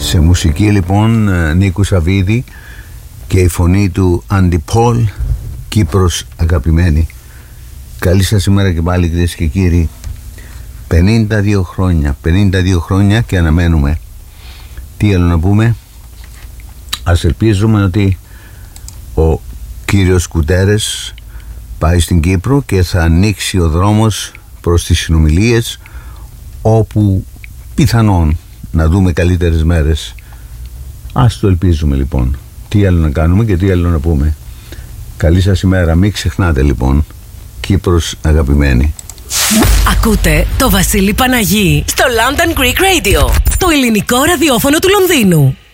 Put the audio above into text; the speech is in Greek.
Σε μουσική λοιπόν Νίκου Σαββίδη και η φωνή του Άντι Πολ, Κύπρος αγαπημένη. Καλή σας ημέρα και πάλι, κυρίες και κύριοι. 52 χρόνια και αναμένουμε. Τι άλλο να πούμε? Ας ελπίζουμε ότι ο κύριος Κουτέρες πάει στην Κύπρο και θα ανοίξει ο δρόμος προς τις συνομιλίες, όπου πιθανόν να δούμε καλύτερες μέρες. Ας το ελπίζουμε λοιπόν. Τι άλλο να κάνουμε και τι άλλο να πούμε? Καλή σας ημέρα. Μην ξεχνάτε λοιπόν, Κύπρος αγαπημένη. Ακούτε το Βασίλη Παναγί στο London Greek Radio, το ελληνικό ραδιόφωνο του Λονδίνου.